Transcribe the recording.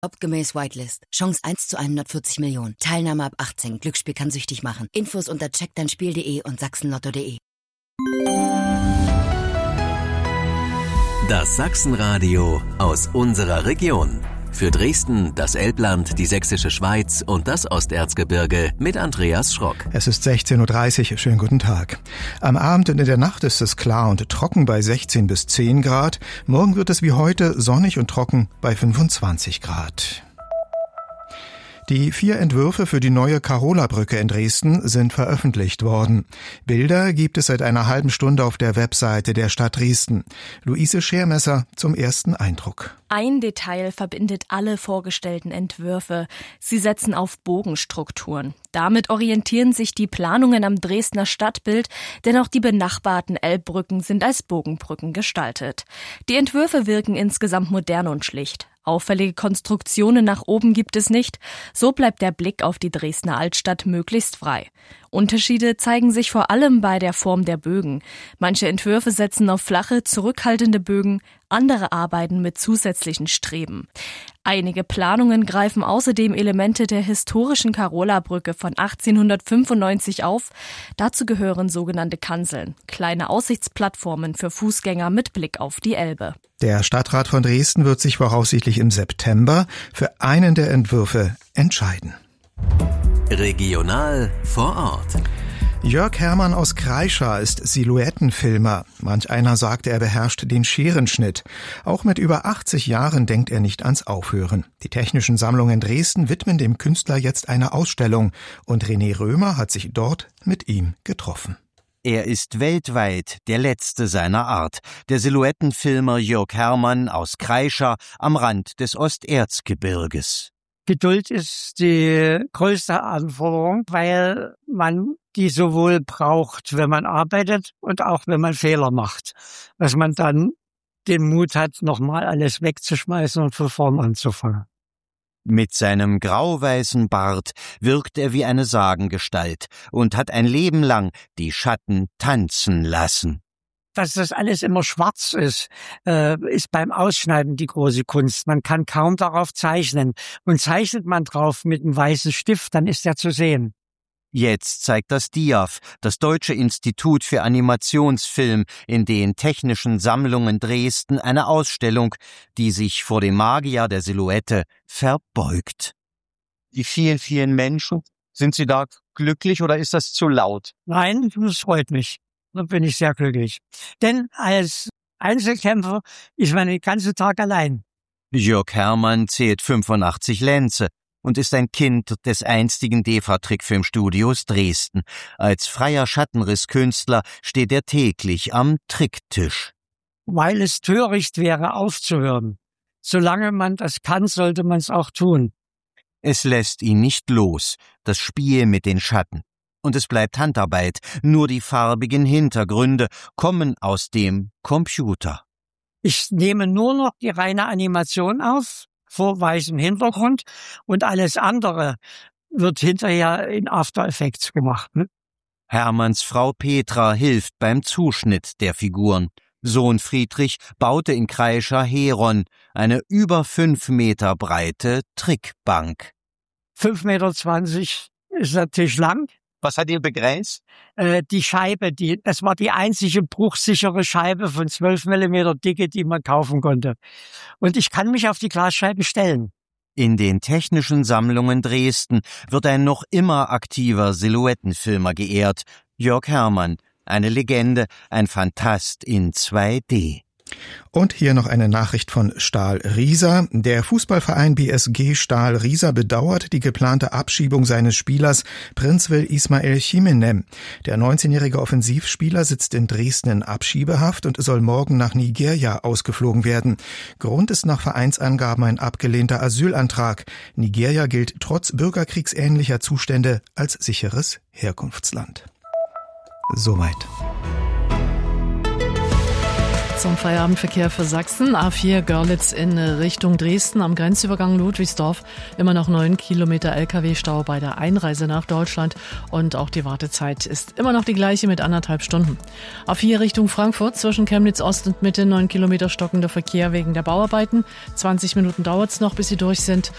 Gemäß Whitelist. Chance 1 zu 140 Millionen. Teilnahme ab 18. Glücksspiel kann süchtig machen. Infos unter checkdeinspiel.de und sachsenlotto.de. Das Sachsenradio aus unserer Region. Für Dresden, das Elbland, die Sächsische Schweiz und das Osterzgebirge mit Andreas Schrock. Es ist 16.30 Uhr. Schönen guten Tag. Am Abend und in der Nacht ist es klar und trocken bei 16 bis 10 Grad. Morgen wird es wie heute sonnig und trocken bei 25 Grad. Die 4 Entwürfe für die neue Karola-Brücke in Dresden sind veröffentlicht worden. Bilder gibt es seit einer halben Stunde auf der Webseite der Stadt Dresden. Luise Schermesser zum ersten Eindruck. Ein Detail verbindet alle vorgestellten Entwürfe. Sie setzen auf Bogenstrukturen. Damit orientieren sich die Planungen am Dresdner Stadtbild, denn auch die benachbarten Elbbrücken sind als Bogenbrücken gestaltet. Die Entwürfe wirken insgesamt modern und schlicht. Auffällige Konstruktionen nach oben gibt es nicht, so bleibt der Blick auf die Dresdner Altstadt möglichst frei. Unterschiede zeigen sich vor allem bei der Form der Bögen. Manche Entwürfe setzen auf flache, zurückhaltende Bögen, andere arbeiten mit zusätzlichen Streben. Einige Planungen greifen außerdem Elemente der historischen Karola-Brücke von 1895 auf. Dazu gehören sogenannte Kanzeln, kleine Aussichtsplattformen für Fußgänger mit Blick auf die Elbe. Der Stadtrat von Dresden wird sich voraussichtlich im September für einen der Entwürfe entscheiden. Regional vor Ort. Jörg Hermann aus Kreischa ist Silhouettenfilmer. Manch einer sagt, er beherrscht den Scherenschnitt. Auch mit über 80 Jahren denkt er nicht ans Aufhören. Die Technischen Sammlungen Dresden widmen dem Künstler jetzt eine Ausstellung. Und René Römer hat sich dort mit ihm getroffen. Er ist weltweit der letzte seiner Art, der Silhouettenfilmer Jörg Hermann aus Kreischa am Rand des Osterzgebirges. Geduld ist die größte Anforderung, weil man die sowohl braucht, wenn man arbeitet und auch wenn man Fehler macht. Dass man dann den Mut hat, nochmal alles wegzuschmeißen und von vorn anzufangen. Mit seinem grau-weißen Bart wirkt er wie eine Sagengestalt und hat ein Leben lang die Schatten tanzen lassen. Dass das alles immer schwarz ist beim Ausschneiden die große Kunst. Man kann kaum darauf zeichnen. Und zeichnet man drauf mit einem weißen Stift, dann ist er zu sehen. Jetzt zeigt das DIAF, das Deutsche Institut für Animationsfilm, in den Technischen Sammlungen Dresden eine Ausstellung, die sich vor dem Magier der Silhouette verbeugt. Die vielen, vielen Menschen, sind Sie da glücklich oder ist das zu laut? Nein, das freut mich. Da bin ich sehr glücklich. Denn als Einzelkämpfer ist man den ganzen Tag allein. Jörg Hermann zählt 85 Lenze und ist ein Kind des einstigen DEFA-Trickfilmstudios Dresden. Als freier Schattenrisskünstler steht er täglich am Tricktisch. Weil es töricht wäre, aufzuhören. Solange man das kann, sollte man es auch tun. Es lässt ihn nicht los, das Spiel mit den Schatten. Und es bleibt Handarbeit, nur die farbigen Hintergründe kommen aus dem Computer. Ich nehme nur noch die reine Animation auf, vor weißem Hintergrund, und alles andere wird hinterher in After Effects gemacht. Hermanns Frau Petra hilft beim Zuschnitt der Figuren. Sohn Friedrich baute in Kreischa Heron, eine über 5 Meter breite Trickbank. 5,20 Meter ist der Tisch lang. Was hat ihr begrenzt? Die Scheibe, das war die einzige bruchsichere Scheibe von 12 Millimeter Dicke, die man kaufen konnte. Und ich kann mich auf die Glasscheiben stellen. In den Technischen Sammlungen Dresden wird ein noch immer aktiver Silhouettenfilmer geehrt. Jörg Hermann, eine Legende, ein Phantast in 2D. Und hier noch eine Nachricht von Stahl Riesa. Der Fußballverein BSG Stahl Riesa bedauert die geplante Abschiebung seines Spielers Prinzville Ismael Chiminem. Der 19-jährige Offensivspieler sitzt in Dresden in Abschiebehaft und soll morgen nach Nigeria ausgeflogen werden. Grund ist nach Vereinsangaben ein abgelehnter Asylantrag. Nigeria gilt trotz bürgerkriegsähnlicher Zustände als sicheres Herkunftsland. Soweit. zum Feierabendverkehr für Sachsen. A4 Görlitz in Richtung Dresden am Grenzübergang Ludwigsdorf. Immer noch 9 Kilometer Lkw-Stau bei der Einreise nach Deutschland. Und auch die Wartezeit ist immer noch die gleiche mit 1,5 Stunden. A4 Richtung Frankfurt zwischen Chemnitz Ost und Mitte 9 Kilometer stockender Verkehr wegen der Bauarbeiten. 20 Minuten dauert es noch, bis sie durch sind.